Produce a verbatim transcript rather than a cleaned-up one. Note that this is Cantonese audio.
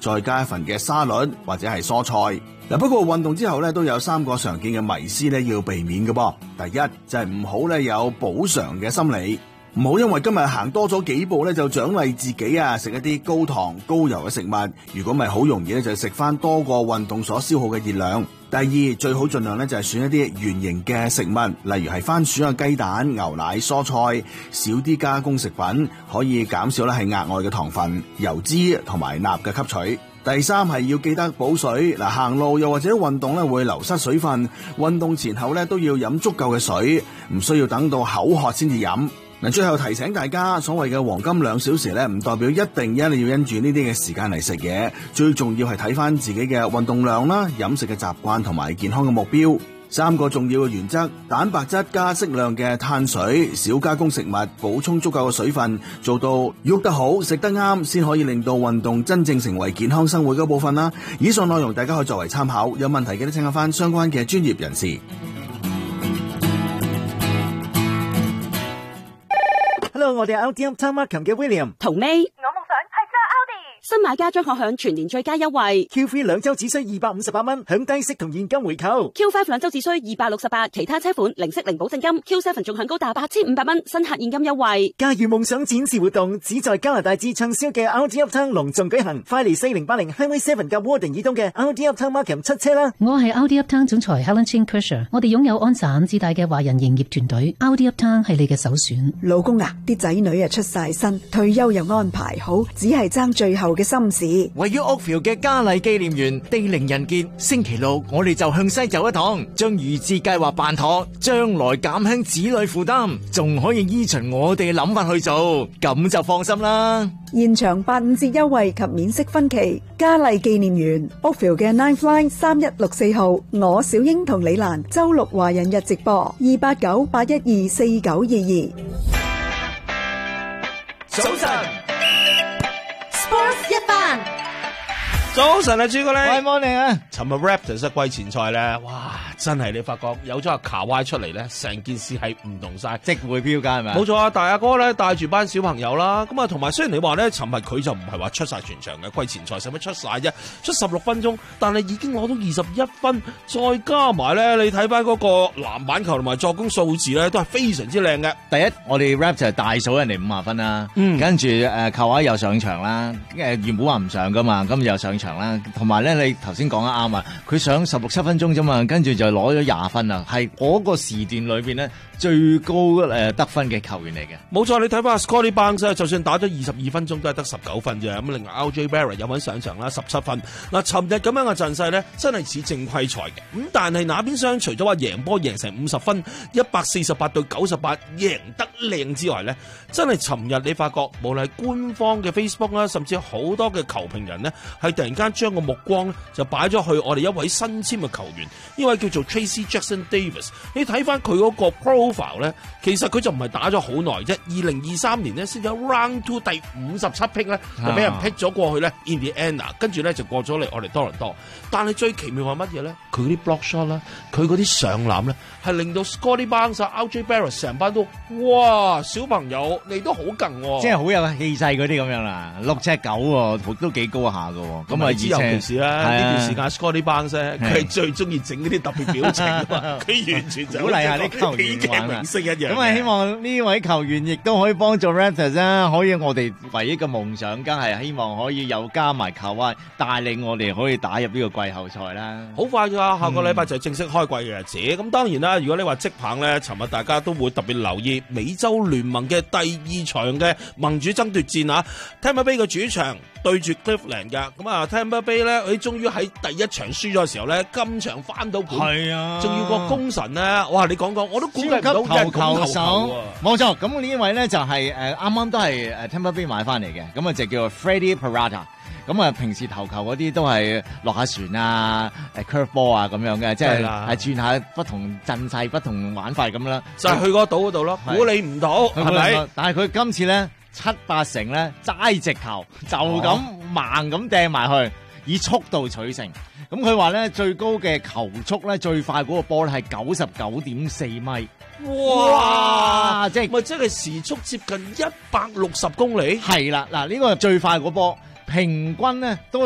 再加一份嘅沙律或者係蔬菜。嗱，不過運動之後咧都有三個常見嘅迷思咧要避免嘅噃。第一就係唔好咧有補償嘅心理，唔好因為今日行多咗幾步咧就獎勵自己啊，食一啲高糖高油嘅食物。如果咪好容易咧就食翻多過運動所消耗嘅熱量。第二，最好盡量咧就係選一啲原形嘅食物，例如係番薯啊、雞蛋、牛奶、蔬菜，少啲加工食品，可以減少咧係額外嘅糖分、油脂同埋鈉嘅吸取。第三係要記得補水，嗱，行路又或者運動咧會流失水分，運動前後咧都要飲足夠嘅水，唔需要等到口渴先至飲。嗱，最後提醒大家，所謂嘅黃金兩小時咧，唔代表一定一定要因住呢啲嘅時間嚟食嘢，最重要係睇翻自己嘅運動量啦、飲食嘅習慣同埋健康嘅目標。三個重要嘅原則：蛋白質加適量嘅碳水，少加工食物，補充足夠嘅水分，做到喐得好、食得啱，先可以令到運動真正成為健康生活嘅部分啦。以上內容大家可以作為參考，有問題記得請教翻相關嘅專業人士。 Hello， 我哋係 Audi Uptown Markham 嘅 William 同 May。新買家將可享全年最佳優惠 Q 三 兩周只需二百五十八蚊，享低息同現金回購。 Q 五 兩周只需二百六十八，其他車款零息零保證金。 Q 七 仲享高達八千五百蚊新客現金優惠。 駕馭夢想展示活動只在加拿大至暢銷嘅 Audi Uptown 隆重舉行，快嚟四零八零 Highway Seven 嘅 Warden 以東嘅 Audi Uptown Markham 七車啦！ 我係 Audi Uptown 總裁 Helen Chin Kersher， 我哋擁有安省至大嘅華人營業團隊 ，Audi Uptown 係你嘅首選。 老公啊，啲仔女啊出晒身，退休又安排好，只係爭最後嘅心事。 位於 Oakville 嘅嘉麗紀念園地靈人傑，星期六我哋就向西走一趟，將預置計劃辦妥，將來減輕子女負擔，仲可以依循我哋嘅諗法去做，咁就放心啦。 現場八五折優惠及免息分期，嘉麗紀念園 Oakville 嘅 Ninth Line 三一六四號，我小英同李蘭周六華人日直播二八九八一二四九二二。 早晨 Sports 一番。 早晨啊，朱哥咧， 喂 morning 啊！ 尋日 Raptors 嘅季前賽咧，哇，真係你發覺有咗阿卡威出嚟咧，成件事係唔同晒， 即會標價係咪？ 冇錯啊，大阿哥咧帶住班小朋友啦，咁啊同埋雖然你話咧，尋日佢就唔係話出晒全場嘅季前賽，使乜出晒啫？出十六分鐘，但係已經攞到二十一分，再加埋咧，你睇翻嗰個籃板球同埋助攻數字咧，都係非常之靚嘅。 第一，我哋 Raptors 大數人哋五十分啦，嗯，跟住誒卡威又上場啦，誒原本話唔上噶嘛，今日又上場啦，同埋咧你頭先講得啱啊，佢上十六七分鐘啫嘛，跟住就攞咗廿分啊，係嗰個時段裏邊咧最高誒得分嘅球員嚟嘅。 冇錯，你睇翻 Scottie Barnes 就算打咗二十二分鐘都係得十九分啫。咁另外 R J Barrett 有份上場啦，十七分。嗱，尋日咁樣嘅陣勢咧，真係似正規賽嘅。咁但係那邊廂除咗話贏波贏成五十分，一百四十八對九十八贏得靚之外咧，真係尋日你發覺無論係官方嘅 Facebook 啦，甚至好多嘅球評人咧，係突然間將個目光咧就擺咗去我哋一位新簽嘅球員，呢位叫做 Tracy Jackson Davis。你睇翻佢嗰個 profile 咧，其實佢就唔係打咗好耐啫。二零二三年咧先有 Round Two 第五十七 pick 咧，就俾人 pick 咗過去咧 Indiana， 跟住咧就過咗嚟我哋多倫多。但係最奇妙係乜嘢咧？佢嗰啲 block shot 啦，佢嗰啲上籃咧，係令到 Scottie Barnes、R J Barrett 成班都哇，小朋友你都好勁喎， 即係好有氣勢嗰啲咁樣啦，六尺九喎，都幾高下㗎。咁啊， 而且尤其是咧呢段時間 Scottie Barnes 佢係最中意整嗰啲特別表情啊嘛，佢完全就鼓勵下啲球員玩明星一樣。 咁啊，希望呢位球員亦都可以幫助 Raptors 啦，可以我哋唯一嘅夢想，梗係希望可以有加埋卡威帶領我哋可以打入呢個季後賽啦。 好快㗎，下個禮拜就正式開季嘅日子。咁、嗯、當然啦，如果你話職棒咧，尋日大家都會特別留意美洲聯盟嘅第二場嘅盟主爭奪戰啊 Tampa Bay 嘅主場對住 Cleveland 㗎。咁啊 Tampa Bay 咧，佢終於喺第一場輸咗嘅時候咧，今場翻到盤，係啊，仲要個功臣咧，哇！你講講，我都估計唔到嘅投球手。 冇錯，咁呢位咧就係誒啱啱都係誒 Tampa Bay 買翻嚟嘅，咁啊就叫做 Freddie Peralta。咁啊，平時投球嗰啲都係落下船啊，誒 curve ball 啊咁樣嘅，即係係轉下不同陣勢、不同玩法咁啦。 就係去嗰島嗰度咯，估你唔到係咪？ 但係佢今次咧七八成咧齋直球，就咁盲咁掟埋去，以速度取勝。咁佢話咧最高嘅球速咧最快嗰個波咧係九十九點四米。 哇！即係咪即係時速接近一百六十公里？ 係啦，嗱呢個最快嗰波平均咧都